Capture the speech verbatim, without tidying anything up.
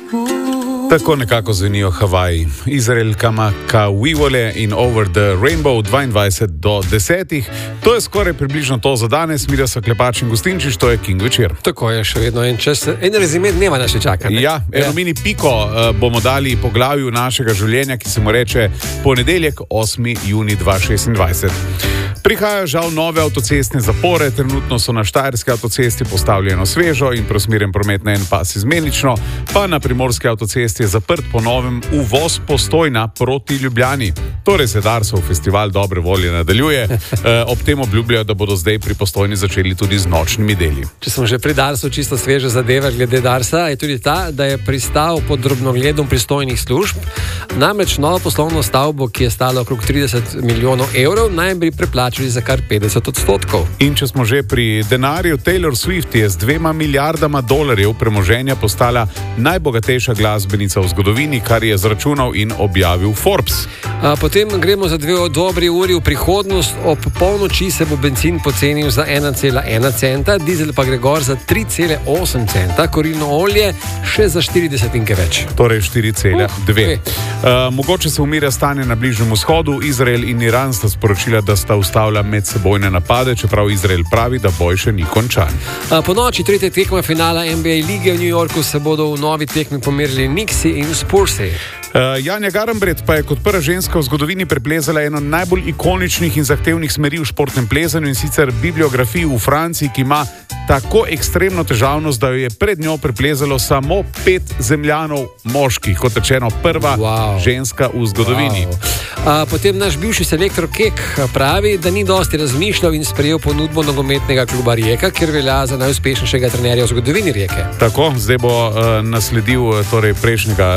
Tako nekako zvenijo Havaji. Izrael, Kamakawivole in Over the Rainbow dvaindvajset do desetih. To je skoraj približno to za danes. Mira so Klepač in Gostinčič, to je King večer. Tako je, še vedno en čas, en rezime dneva nas še čaka. Ne? Ja, eno ja. mini piko uh, bomo dali poglavju našega življenja, ki se mu reče ponedeljek, osmi junij dva tisoč šestindvajset. Prihajajo žal nove avtocestne zapore, trenutno so na štajerski avtocesti postavljeno svežo in preusmerjen promet na en pas izmenično, pa na primorski avtocesti je zaprt po novem uvoz Postojna proti Ljubljani. Torej se Darsov festival dobre volje nadaljuje, e, ob tem obljubljajo, da bodo zdaj pri Postojni začeli tudi z nočnimi deli. Če smo že pri Darsu, čisto sveža zadeva glede Darsa, je tudi ta, da je pristal pod drobnogledom pristojnih služb. Namreč novo poslovno stavbo, ki je stala okrog trideset milijonov evrov, naj bi preplačali za kar petdeset odstotkov. In če smo že pri denarju, Taylor Swift je z dvema milijardama dolarjev premoženja postala najbogatejša glasbenica v zgodovini, kar je zračunal in objavil Forbes. A potem gremo za dve dobri uri v prihodnost. Ob polnoči se bo bencin pocenil za ena cela ena centa, dizel pa gre gor za tri cele osem centa, kurilno olje še za štiri desetinke več. Torej štiri cele dve. Uh, uh, mogoče se umirja stanje na Bližnjem vzhodu. Izrael in Iran sta sporočila, da sta ustavila medsebojne napade, čeprav Izrael pravi, da boj še ni končan. A po noči tretje tekma finala N B A lige v New Yorku se bodo v novi tekmi pomerili Knicksi in Spursi. Uh, Janja Garnbret pa je kot prva ženska v zgodovini preplezala eno najbolj ikoničnih in zahtevnih smeri v športnem plezanju, in sicer bibliografiji v Franciji, ki ima tako ekstremno težavnost, da jo je pred njo preplezalo samo pet zemljanov moških, kot rečeno prva wow. ženska v zgodovini. Wow. A, potem naš bivši selektor Kek pravi, da ni dosti razmišljal in sprejel ponudbo nogometnega kluba Rijeka, ker velja za najuspešnejšega trenerja v zgodovini Rijeke. Tako, zdaj bo uh, nasledil torej prejšnjega